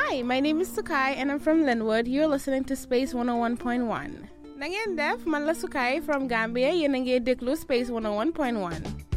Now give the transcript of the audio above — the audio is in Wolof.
Hi, my name is Sukai and I'm from Linwood. You're listening to Space 101.1. Nangen def, man la Sukai from Gambia, yéen a ngi déglu Space 101.1.